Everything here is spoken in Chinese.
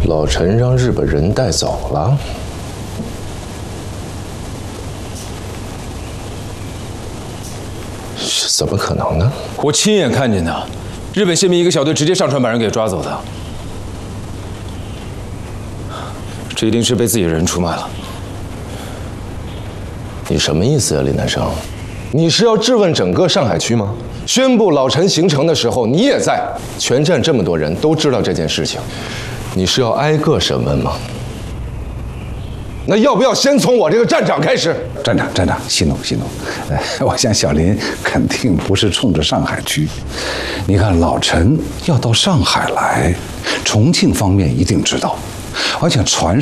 老陈让日本人带走了。怎么可能呢？ 我亲眼看见的，日本宪兵一个小队直接上船把人给抓走的。这一定是被自己人出卖了。 你什么意思呀，李南生？你是要质问整个上海区吗？宣布老陈行程的时候，你也在，全站这么多人都知道这件事情，你是要挨个审问吗？那要不要先从我这个站长开始？ 站长，息怒。我想小林肯定不是冲着上海区。你看老陈要到上海来，重庆方面一定知道，而且船